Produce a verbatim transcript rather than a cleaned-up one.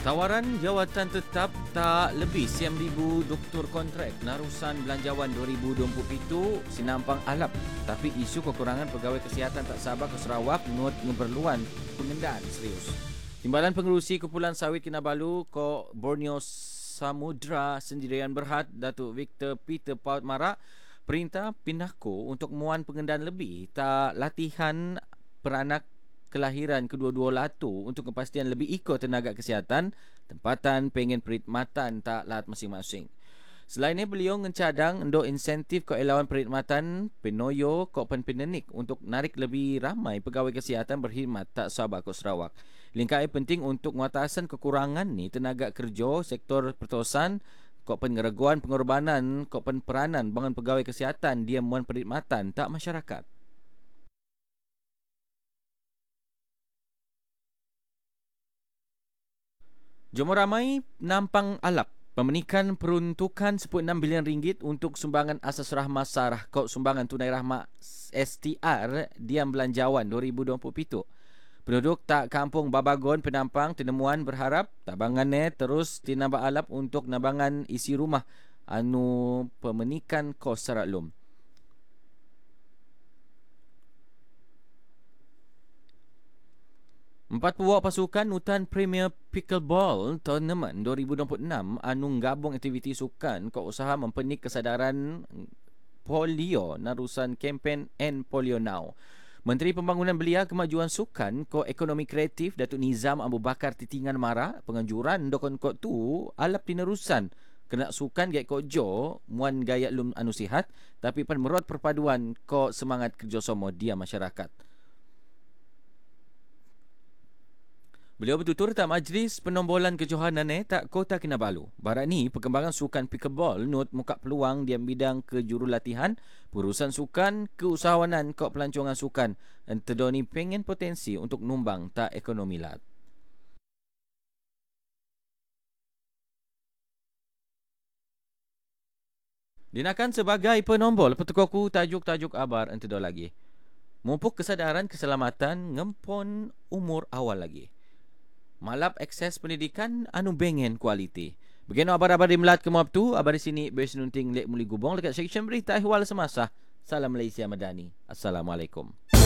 Tawaran jawatan tetap tak lebih siam ribu doktor kontrak narusan belanjawan dua ribu dua puluh pitu sinampang alap. Tapi isu kekurangan pegawai kesihatan tak sabar ke Sarawak menurut keperluan pengendaan serius. Timbalan Pengerusi Kumpulan Sawit Kinabalu Ko Borneo Samudra Sendirian Berhad Datuk Victor Peter Paut Marak perintah Pinako untuk muan pengendaan lebih tak latihan peranak kelahiran kedua-dua latu untuk kepastian lebih ikut tenaga kesihatan tempatan pengen perkhidmatan tak lat masing-masing. Selain ini beliau mencadang endok insentif ke elawan perkhidmatan penoyo ko penpenenik untuk narik lebih ramai pegawai kesihatan berkhidmat tak sabar ke Sarawak. Lingkai penting untuk mengatasi kekurangan ni tenaga kerja sektor pertosan ko pengereguan pengorbanan ko peranan bangun pegawai kesihatan dia muan perkhidmatan tak masyarakat. Jomor ramai nampang alap pemenikan peruntukan sepuluh enam bilion ringgit untuk sumbangan asas rahmah sarah kau sumbangan tunai rahmah S T R diam belanjawan dua ribu dua puluh pitu. Penduduk tak kampung Babagon Penampang Tenemuan berharap tabangannya terus tinambah alap untuk nabangan isi rumah anu pemenikan kos saratlum. Empat puak pasukan Hutan Premier Pickleball Tournament dua ribu dua puluh enam anu gabung aktiviti sukan ke usaha mempenik kesedaran polio narusan kempen End Polio Now. Menteri Pembangunan Belia Kemajuan Sukan ko Ekonomi Kreatif Datuk Nizam Abu Bakar Titingan Mara penganjuran dokon ko tu alap tinerusan kena sukan gaya ko jo muan gaya lum anu sihat tapi pan merot perpaduan ko semangat kerjasama dia masyarakat. Beliau bertutur tak majlis penombolan kejohanan eh tak Kota Kinabalu. Barat ni perkembangan sukan pickleball nut muka peluang dia bidang ke jurulatihan, perusahaan sukan, keusahawanan kok pelancongan sukan. Entedoni pengen potensi untuk numbang tak ekonomi lat. Dinakan sebagai penombol petekoku tajuk-tajuk abar entedo lagi. Mumpuk kesadaran keselamatan ngempon umur awal lagi. Malap akses pendidikan anu bengen kualiti. Begini abar-abar di Melat Kemuap tu, abar di sini bes nunting lek muli gubong dekat section berita ihwal semasa. Salam Malaysia Madani. Assalamualaikum.